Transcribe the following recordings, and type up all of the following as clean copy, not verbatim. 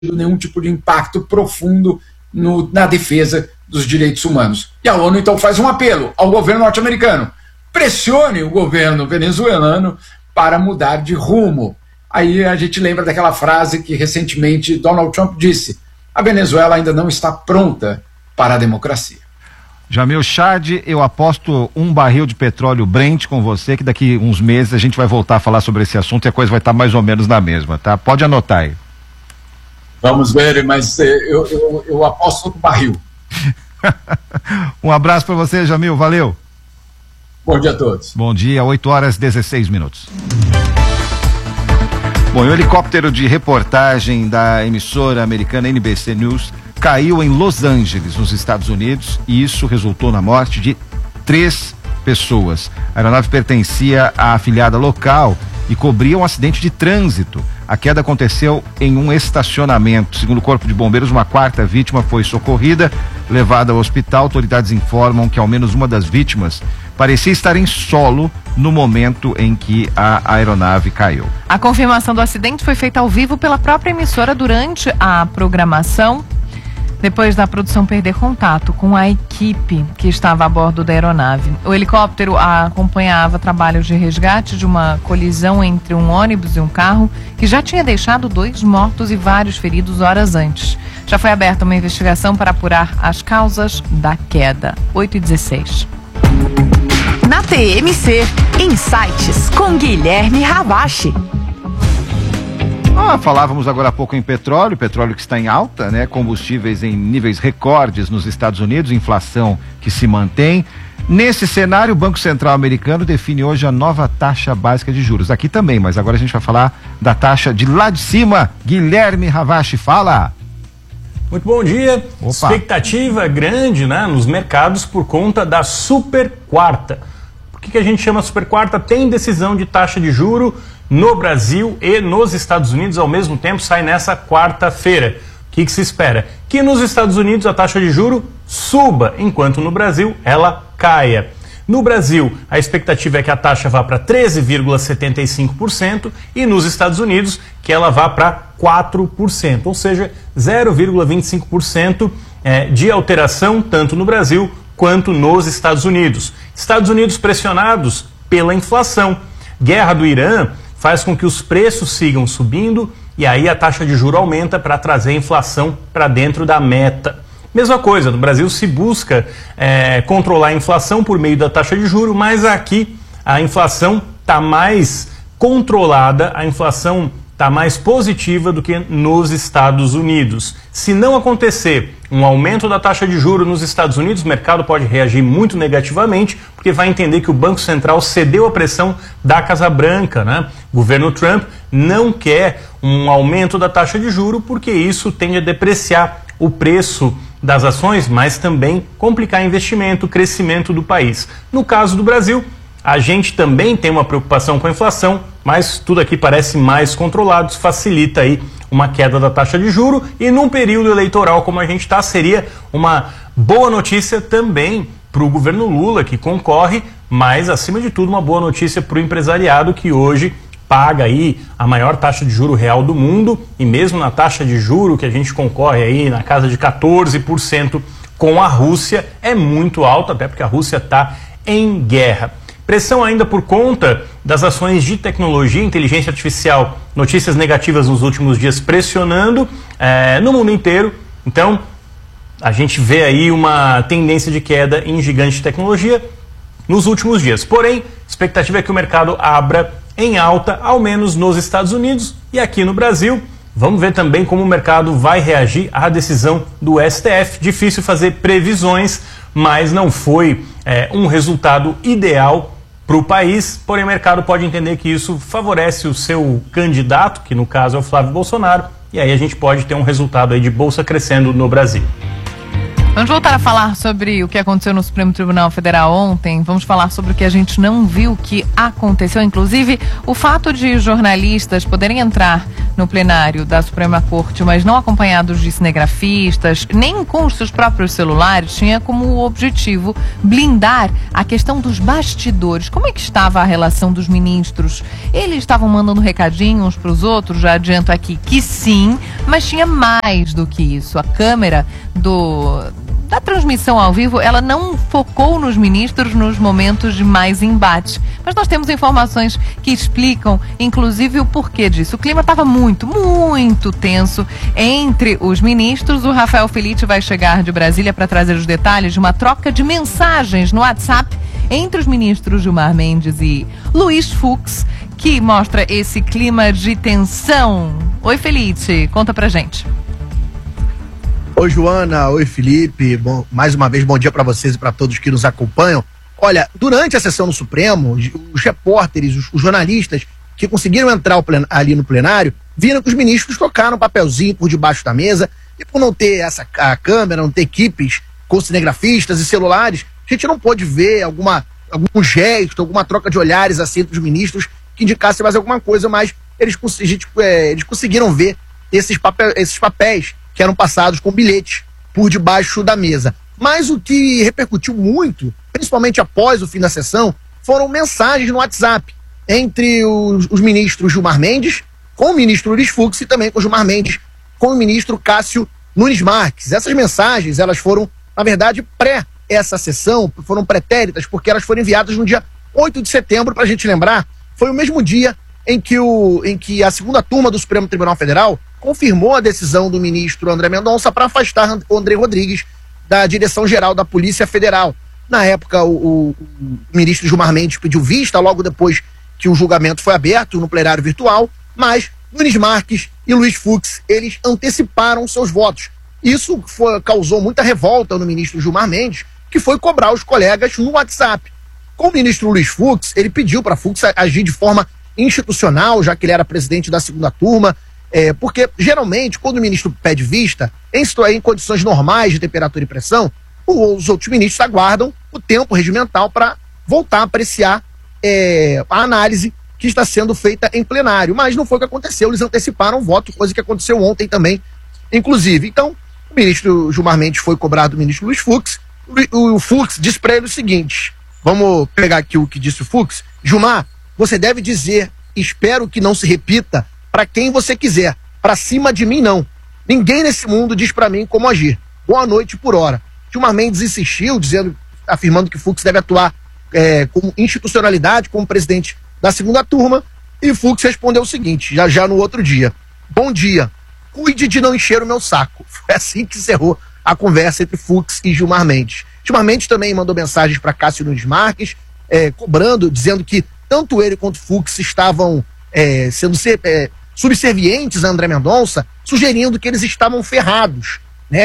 nenhum tipo de impacto profundo na defesa dos direitos humanos. E a ONU então faz um apelo ao governo norte-americano: pressione o governo venezuelano para mudar de rumo. Aí a gente lembra daquela frase que recentemente Donald Trump disse: a Venezuela ainda não está pronta para a democracia. Jamil Chad, eu aposto um barril de petróleo Brent com você, que daqui uns meses a gente vai voltar a falar sobre esse assunto e a coisa vai estar mais ou menos na mesma, tá? Pode anotar aí. Vamos ver, mas eu aposto no barril. Um abraço para você, Jamil, valeu. Bom dia a todos. Bom dia, 8h16. Bom, o helicóptero de reportagem da emissora americana NBC News caiu em Los Angeles, nos Estados Unidos, e isso resultou na morte de 3 pessoas. A aeronave pertencia à afiliada local e cobria um acidente de trânsito. A queda aconteceu em um estacionamento. Segundo o Corpo de Bombeiros, uma 4ª vítima foi socorrida, levada ao hospital. Autoridades informam que ao menos uma das vítimas parecia estar em solo no momento em que a aeronave caiu. A confirmação do acidente foi feita ao vivo pela própria emissora durante a programação, depois da produção perder contato com a equipe que estava a bordo da aeronave. O helicóptero acompanhava trabalhos de resgate de uma colisão entre um ônibus e um carro que já tinha deixado 2 mortos e vários feridos horas antes. Já foi aberta uma investigação para apurar as causas da queda. 8h16. Na TMC, Insights com Guilherme Ravache. Falávamos agora há pouco em petróleo que está em alta, né? Combustíveis em níveis recordes nos Estados Unidos, inflação que se mantém. Nesse cenário, o Banco Central americano define hoje a nova taxa básica de juros. Aqui também, mas agora a gente vai falar da taxa de lá de cima. Guilherme Ravache, fala! Muito bom dia. Opa. Expectativa grande, né, nos mercados por conta da super quarta. Por que a gente chama super quarta? Tem decisão de taxa de juro no Brasil e nos Estados Unidos ao mesmo tempo, sai nessa quarta-feira. O que se espera? Que nos Estados Unidos a taxa de juro suba, enquanto no Brasil ela caia. No Brasil, a expectativa é que a taxa vá para 13,75% e nos Estados Unidos que ela vá para 4%, ou seja, 0,25% de alteração tanto no Brasil quanto nos Estados Unidos. Estados Unidos pressionados pela inflação. Guerra do Irã faz com que os preços sigam subindo e aí a taxa de juro aumenta para trazer a inflação para dentro da meta. Mesma coisa, no Brasil se busca controlar a inflação por meio da taxa de juro, mas aqui a inflação está mais controlada, a inflação está mais positiva do que nos Estados Unidos. Se não acontecer um aumento da taxa de juros nos Estados Unidos, o mercado pode reagir muito negativamente, porque vai entender que o Banco Central cedeu à pressão da Casa Branca, né? O governo Trump não quer um aumento da taxa de juros, porque isso tende a depreciar o preço das ações, mas também complicar investimento, crescimento do país. No caso do Brasil, a gente também tem uma preocupação com a inflação, mas tudo aqui parece mais controlado, isso facilita aí uma queda da taxa de juro e num período eleitoral como a gente está, seria uma boa notícia também para o governo Lula, que concorre, mas acima de tudo uma boa notícia para o empresariado que hoje paga aí a maior taxa de juro real do mundo e mesmo na taxa de juro que a gente concorre aí na casa de 14% com a Rússia é muito alta, até porque a Rússia está em guerra. Pressão ainda por conta das ações de tecnologia, inteligência artificial, notícias negativas nos últimos dias pressionando no mundo inteiro. Então, a gente vê aí uma tendência de queda em gigante de tecnologia nos últimos dias. Porém, a expectativa é que o mercado abra em alta, ao menos nos Estados Unidos e aqui no Brasil. Vamos ver também como o mercado vai reagir à decisão do STF. Difícil fazer previsões, mas não foi um resultado ideal para o país, porém o mercado pode entender que isso favorece o seu candidato, que no caso é o Flávio Bolsonaro, e aí a gente pode ter um resultado aí de bolsa crescendo no Brasil. Vamos voltar a falar sobre o que aconteceu no Supremo Tribunal Federal ontem. Vamos falar sobre o que a gente não viu que aconteceu. Inclusive, o fato de jornalistas poderem entrar no plenário da Suprema Corte, mas não acompanhados de cinegrafistas, nem com os seus próprios celulares, tinha como objetivo blindar a questão dos bastidores. Como é que estava a relação dos ministros? Eles estavam mandando recadinho uns para os outros, já adianto aqui que sim, mas tinha mais do que isso. A câmera da transmissão ao vivo, ela não focou nos ministros nos momentos de mais embate. Mas nós temos informações que explicam, inclusive, o porquê disso. O clima estava muito, muito tenso entre os ministros. O Rafael Felitti vai chegar de Brasília para trazer os detalhes de uma troca de mensagens no WhatsApp entre os ministros Gilmar Mendes e Luiz Fux, que mostra esse clima de tensão. Oi, Felitti, conta pra gente. Oi, Joana. Oi, Felipe. Bom, mais uma vez, bom dia para vocês e para todos que nos acompanham. Olha, durante a sessão no Supremo, os repórteres, os jornalistas que conseguiram entrar ali no plenário, viram que os ministros tocaram um papelzinho por debaixo da mesa, e por não ter a câmera, não ter equipes com cinegrafistas e celulares, a gente não pôde ver algum gesto, alguma troca de olhares assim entre os ministros que indicasse mais alguma coisa, mas eles conseguiram ver esses papéis que eram passados com bilhetes por debaixo da mesa. Mas o que repercutiu muito, principalmente após o fim da sessão, foram mensagens no WhatsApp entre os ministros Gilmar Mendes, com o ministro Luiz Fux, e também com o Gilmar Mendes, com o ministro Cássio Nunes Marques. Essas mensagens, elas foram, na verdade, essa sessão, foram pretéritas, porque elas foram enviadas no dia 8 de setembro, para a gente lembrar, foi o mesmo dia em que a segunda turma do Supremo Tribunal Federal confirmou a decisão do ministro André Mendonça para afastar o André Rodrigues da Direção-Geral da Polícia Federal. Na época, o ministro Gilmar Mendes pediu vista logo depois que o julgamento foi aberto no plenário virtual, mas Nunes Marques e Luiz Fux, eles anteciparam seus votos. Isso causou muita revolta no ministro Gilmar Mendes, que foi cobrar os colegas no WhatsApp. Com o ministro Luiz Fux, ele pediu para Fux agir de forma institucional, já que ele era presidente da segunda turma, porque geralmente quando o ministro pede vista, em condições normais de temperatura e pressão, os outros ministros aguardam o tempo regimental para voltar a apreciar a análise que está sendo feita em plenário. Mas não foi o que aconteceu, eles anteciparam o voto, coisa que aconteceu ontem também, inclusive. Então, o ministro Gilmar Mendes foi cobrado do ministro Luiz Fux. O Fux disse para ele o seguinte, vamos pegar aqui o que disse o Fux: Gilmar, você deve dizer, espero que não se repita, para quem você quiser, para cima de mim não. Ninguém nesse mundo diz para mim como agir. Boa noite por hora. Gilmar Mendes insistiu, afirmando que Fux deve atuar com institucionalidade, como presidente da segunda turma, e Fux respondeu o seguinte, já no outro dia: bom dia, cuide de não encher o meu saco. Foi assim que encerrou a conversa entre Fux e Gilmar Mendes. Gilmar Mendes também mandou mensagens para Cássio Nunes Marques, cobrando, dizendo que tanto ele quanto Fux estavam sendo subservientes a André Mendonça, sugerindo que eles estavam ferrados, né?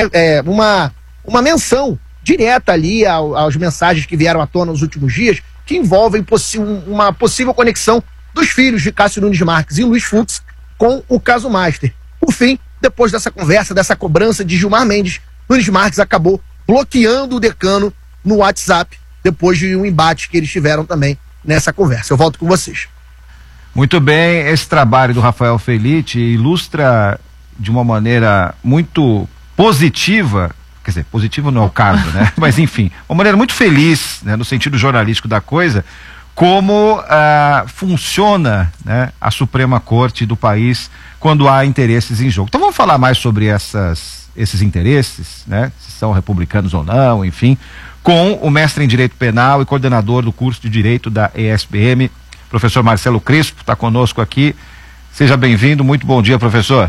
Uma menção direta ali às mensagens que vieram à tona nos últimos dias, que envolvem uma possível conexão dos filhos de Cássio Nunes Marques e Luiz Fux com o caso Master. Por fim, depois dessa conversa, dessa cobrança de Gilmar Mendes, Nunes Marques acabou bloqueando o decano no WhatsApp, depois de um embate que eles tiveram também nessa conversa. Eu volto com vocês. Muito bem, esse trabalho do Rafael Felitti ilustra de uma maneira muito positiva, quer dizer, positivo não é o caso, né? Mas enfim, uma maneira muito feliz, né, no sentido jornalístico da coisa, como funciona, né, a Suprema Corte do país quando há interesses em jogo. Então vamos falar mais sobre esses interesses, né, se são republicanos ou não, enfim, com o mestre em Direito Penal e coordenador do curso de Direito da ESPM, professor Marcelo Crispo, está conosco aqui. Seja bem-vindo, muito bom dia, professor.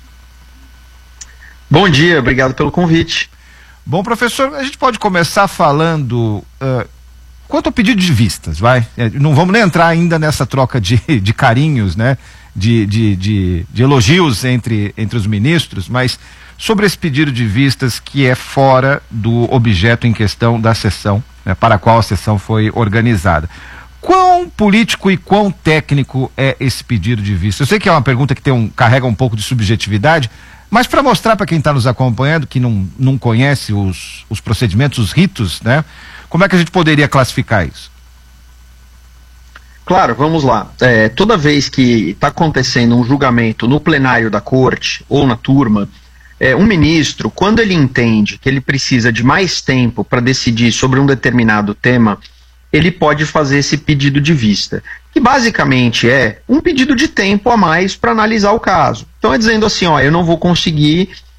Bom dia, obrigado pelo convite. Bom, professor, a gente pode começar falando quanto ao pedido de vistas, vai? Não vamos nem entrar ainda nessa troca de carinhos, né? De elogios entre os ministros, mas sobre esse pedido de vistas que é fora do objeto em questão da sessão, né, para a qual a sessão foi organizada. Quão político e quão técnico é esse pedido de vista? Eu sei que é uma pergunta que carrega um pouco de subjetividade, Mas para mostrar para quem está nos acompanhando, que não conhece os procedimentos, os ritos, né? Como é que a gente poderia classificar isso? Claro, vamos lá. Toda vez que está acontecendo um julgamento no plenário da corte ou na turma, um ministro, quando ele entende que ele precisa de mais tempo para decidir sobre um determinado tema, ele pode fazer esse pedido de vista, que basicamente é um pedido de tempo a mais para analisar o caso. Então é dizendo assim, ó, eu não vou conseguir